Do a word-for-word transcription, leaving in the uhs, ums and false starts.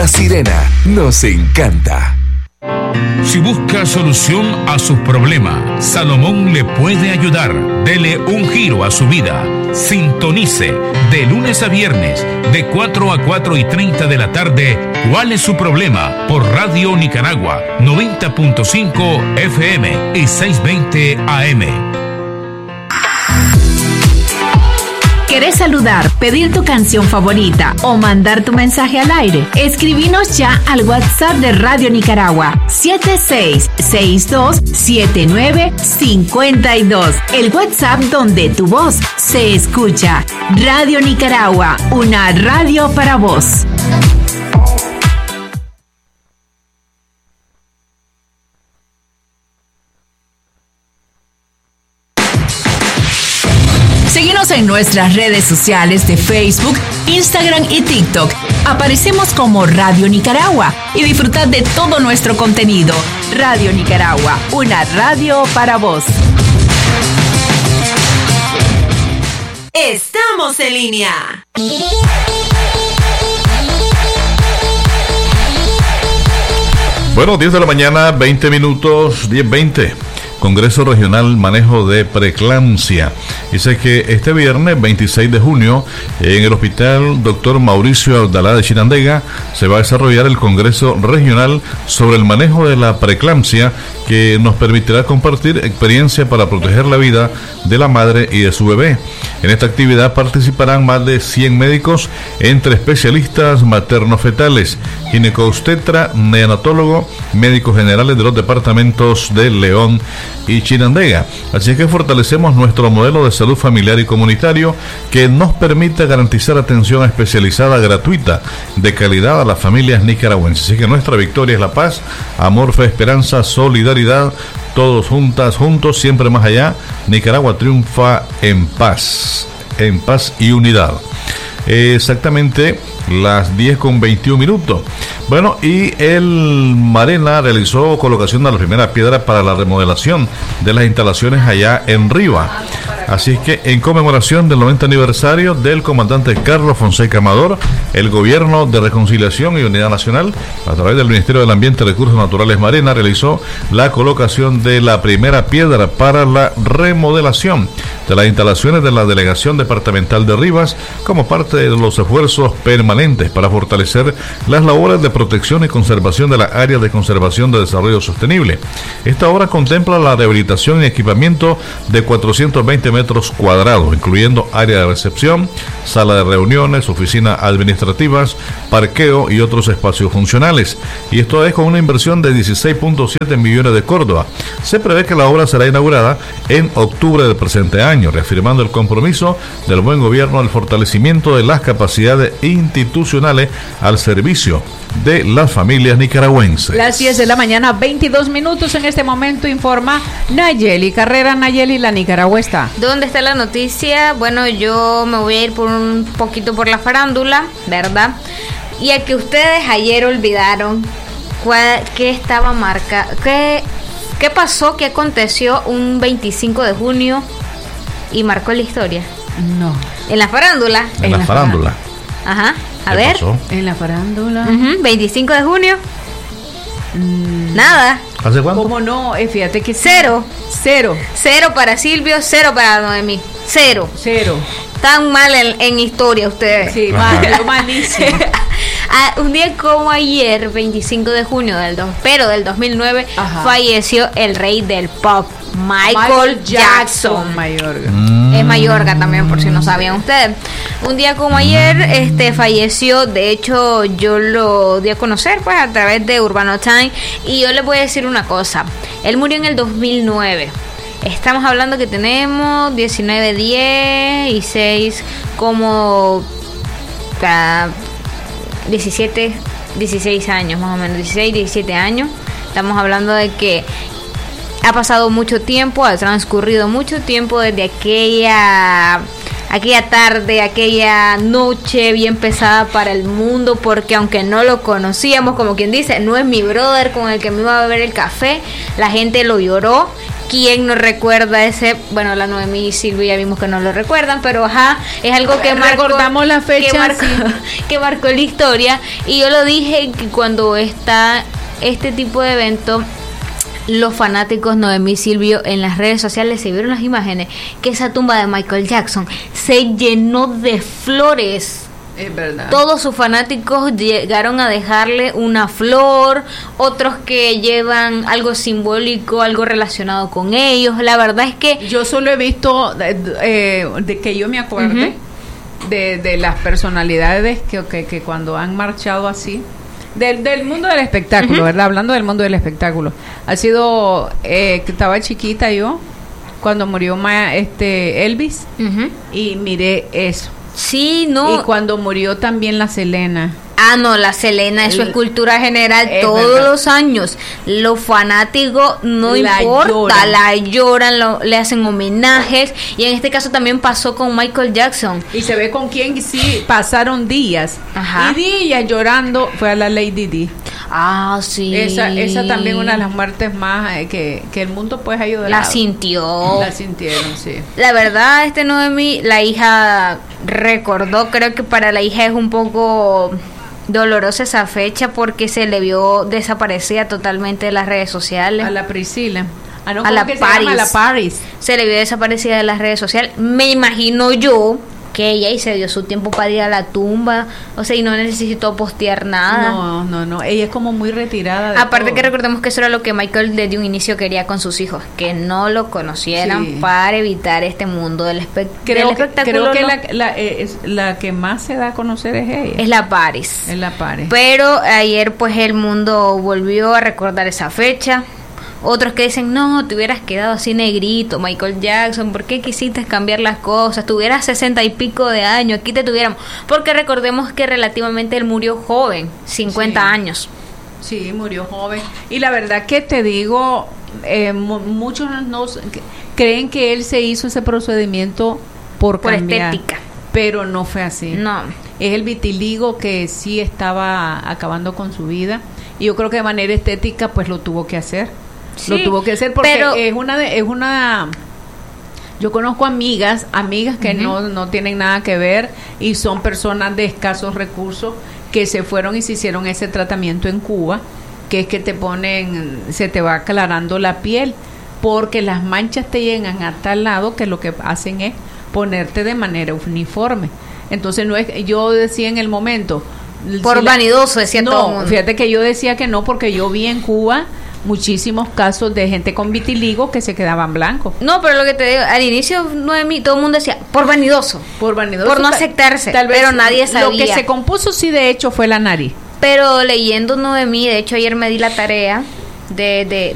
La Sirena nos encanta. Si busca solución a sus problemas, Salomón le puede ayudar. Dele un giro a su vida. Sintonice de lunes a viernes de cuatro a cuatro y treinta de la tarde. ¿Cuál es su problema? Por Radio Nicaragua noventa punto cinco F M y seiscientos veinte A M. ¿Querés saludar, pedir tu canción favorita o mandar tu mensaje al aire? Escribinos ya al WhatsApp de Radio Nicaragua siete seis seis dos siete nueve cinco dos. El WhatsApp donde tu voz se escucha. Radio Nicaragua, una radio para vos. Síguenos en nuestras redes sociales de Facebook, Instagram y TikTok. Aparecemos como Radio Nicaragua y disfrutad de todo nuestro contenido. Radio Nicaragua, una radio para vos. Estamos en línea. Bueno, diez de la mañana, veinte minutos, diez veinte. Congreso Regional Manejo de Preeclampsia. Dice que este viernes veintiséis de junio en el Hospital Doctor Mauricio Abdalá de Chinandega se va a desarrollar el Congreso Regional sobre el manejo de la preeclampsia, que nos permitirá compartir experiencia para proteger la vida de la madre y de su bebé. En esta actividad participarán más de cien médicos, entre especialistas materno-fetales, ginecobstetra, neonatólogo, médicos generales de los departamentos de León y Chinandega. Así que fortalecemos nuestro modelo de salud familiar y comunitario que nos permite garantizar atención especializada gratuita de calidad a las familias nicaragüenses. Así que nuestra victoria es la paz, amor, fe, esperanza, solidaridad, todos juntas, juntos, siempre más allá. Nicaragua triunfa en paz, en paz y unidad. Exactamente las diez con veintiún minutos. Bueno, y el Marena realizó colocación de la primera piedra para la remodelación de las instalaciones allá en Riva. Así es que en conmemoración del noventa aniversario del comandante Carlos Fonseca Amador, el Gobierno de Reconciliación y Unidad Nacional, a través del Ministerio del Ambiente y Recursos Naturales Marena, realizó la colocación de la primera piedra para la remodelación de las instalaciones de la Delegación Departamental de Rivas, como parte de los esfuerzos permanentes para fortalecer las labores de protección y conservación de las áreas de conservación de desarrollo sostenible. Esta obra contempla la rehabilitación y equipamiento de cuatrocientos veinte metros cuadrados, incluyendo área de recepción, sala de reuniones, oficinas administrativas, parqueo y otros espacios funcionales. Y esto es con una inversión de dieciséis punto siete millones de córdoba. Se prevé que la obra será inaugurada en octubre del presente año, reafirmando el compromiso del buen gobierno al fortalecimiento de las capacidades institucionales al servicio de las familias nicaragüenses. Las diez de la mañana, veintidós minutos. En este momento informa Nayeli Carrera. Nayeli, la Nicaragua está. ¿Dónde está la noticia? Bueno, yo me voy a ir por un poquito por la farándula, ¿verdad? Y a que ustedes ayer olvidaron cuál, qué estaba marca, qué, qué pasó, qué aconteció un veinticinco de junio y marcó la historia. No. En la farándula. En, en la, la farándula. farándula. Ajá. A ¿Qué ver. pasó? En la farándula. Uh-huh. veinticinco de junio. Mm. Nada. ¿Hace cuánto? ¿Cómo no? Eh, fíjate que cero. Cero. Cero para Silvio, cero para Noemí. Cero. Cero. Tan mal en, en historia ustedes. Sí, mal, pero malísimo. Ah, un día como ayer, veinticinco de junio del dos, pero del dos mil nueve, ajá, falleció el rey del pop, Michael, Michael Jackson. Jackson. Mayorga. Mm. Es Mayorga también, por si no sabían ustedes. Un día como ayer, este falleció. De hecho, yo lo di a conocer pues a través de Urbano Time. Y yo les voy a decir una cosa. Él murió en el dos mil nueve. Estamos hablando que tenemos diecinueve, diez y seis, como uh, diecisiete, dieciséis años más o menos, dieciséis, diecisiete años. Estamos hablando de que ha pasado mucho tiempo, ha transcurrido mucho tiempo desde aquella aquella tarde, aquella noche bien pesada para el mundo, porque aunque no lo conocíamos, como quien dice, no es mi brother con el que me iba a beber el café, la gente lo lloró. ¿Quién no recuerda ese? Bueno, la Noemí y Silvia ya vimos que no lo recuerdan, pero ajá, es algo que marcó, recordamos la fecha, que marcó, sí. que marcó la historia. Y yo lo dije que cuando está este tipo de evento, los fanáticos Noemí y Silvio en las redes sociales se vieron las imágenes que esa tumba de Michael Jackson se llenó de flores. Es verdad. Todos sus fanáticos llegaron a dejarle una flor, otros que llevan algo simbólico, algo relacionado con ellos. La verdad es que yo solo he visto, eh, de que yo me acuerde, uh-huh. de, de las personalidades que, que, que cuando han marchado así, del, del mundo del espectáculo, uh-huh. ¿verdad? Hablando del mundo del espectáculo. Ha sido, eh, que estaba chiquita yo, cuando murió ma, este Elvis, uh-huh. y miré eso. Sí, no. Y cuando murió también la Selena. Ah, no, la Selena, eso es cultura general es todos verdad. Los años. Los fanáticos no la importa, lloran. la lloran, lo, le hacen homenajes. Y en este caso también pasó con Michael Jackson. Y se ve con quién sí pasaron días. Ajá. Y días llorando fue a la Lady Di. Ah, sí. Esa, esa también una de las muertes más eh, que, que el mundo pues ha ayudado. La sintió. La sintieron, sí. La verdad, este Noemí, la hija recordó, creo que para la hija es un poco dolorosa esa fecha porque se le vio desaparecida totalmente de las redes sociales. A la Priscila. Ah, no, a la que Paris. Se llama? A la Paris. Se le vio desaparecida de las redes sociales. Me imagino yo que ella y se dio su tiempo para ir a la tumba, o sea, y no necesitó postear nada. No, no, no, ella es como muy retirada de Aparte todo. Que recordemos que eso era lo que Michael desde un inicio quería con sus hijos, que no lo conocieran, sí. para evitar este mundo del, espe creo del que, espectáculo. Creo que no. la, la, es, la que más se da a conocer es ella. Es la Paris. Es la Paris. Pero ayer pues el mundo volvió a recordar esa fecha. Otros que dicen, no, te hubieras quedado así negrito, Michael Jackson, ¿por qué quisiste cambiar las cosas? Tuvieras sesenta y pico de años, aquí te tuviéramos. Porque recordemos que relativamente él murió joven, cincuenta sí. años. Sí, murió joven. Y la verdad que te digo, eh, muchos nos creen que él se hizo ese procedimiento por, por cambiar, estética. Pero no fue así. No. Es el vitiligo que sí estaba acabando con su vida. Y yo creo que de manera estética pues lo tuvo que hacer. Sí, lo tuvo que hacer porque pero, es una de, es una yo conozco amigas amigas que uh-huh. no no tienen nada que ver y son personas de escasos recursos que se fueron y se hicieron ese tratamiento en Cuba, que es que te ponen, se te va aclarando la piel porque las manchas te llegan a tal lado que lo que hacen es ponerte de manera uniforme. Entonces no es, yo decía en el momento por si vanidoso la, decía no, todo el mundo. Fíjate que yo decía que no porque yo vi en Cuba muchísimos casos de gente con vitiligo que se quedaban blancos. No, pero lo que te digo, al inicio Noemí, todo el mundo decía, por vanidoso. Por vanidoso. Por no aceptarse, tal vez, pero nadie sabía. Lo que se compuso sí de hecho fue la nariz. Pero leyendo Noemí, de hecho ayer me di la tarea de, de